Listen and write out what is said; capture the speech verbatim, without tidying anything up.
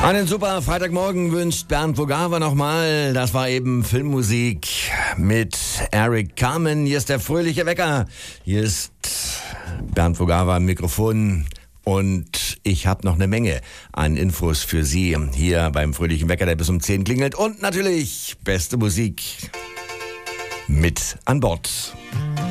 Einen super Freitagmorgen wünscht Bernd Vogava nochmal. Das war eben Filmmusik mit Eric Carmen. Hier ist der fröhliche Wecker. Hier ist Bernd Vogava am Mikrofon. Und ich habe noch eine Menge an Infos für Sie hier beim fröhlichen Wecker, der bis um zehn klingelt. Und natürlich beste Musik mit an Bord.